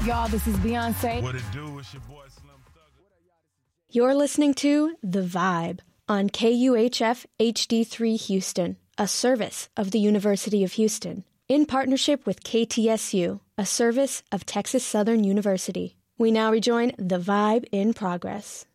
Y'all, this is Beyonce. What it do? It's your boy Slim Thugger. You're listening to The Vibe on KUHF HD3 Houston, a service of the University of Houston, in partnership with KTSU, a service of Texas Southern University. We now rejoin The Vibe in progress.